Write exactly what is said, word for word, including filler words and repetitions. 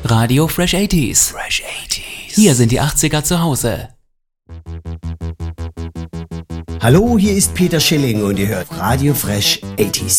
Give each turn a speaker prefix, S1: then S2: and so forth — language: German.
S1: Radio Fresh achtziger.
S2: Fresh achtziger.
S1: Hier sind die achtziger zu Hause.
S2: Hallo, hier ist Peter Schilling und ihr hört Radio Fresh achtziger.